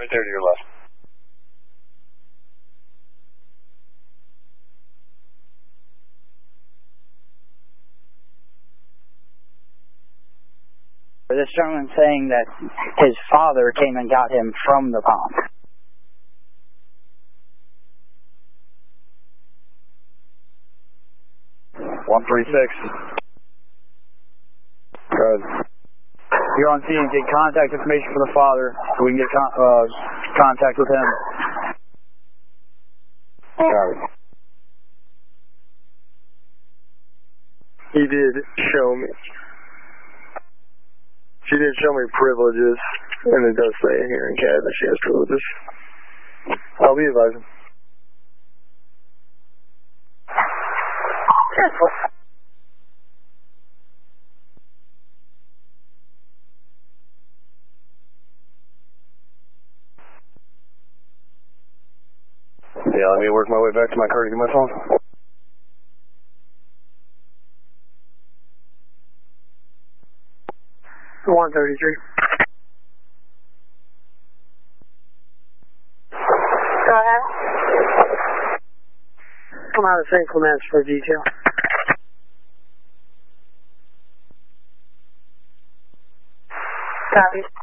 Right there to your left. This gentleman saying that his father came and got him from the pond. Good. You're on scene. Get contact information for the father so we can get contact with him. Got it. He did show me. She did show me privileges, and it does say here in CAD that she has privileges. I'll be advising. Yeah, let me work my way back to my car to get my phone. Go ahead. Come out of St. Clements for detail. Copy.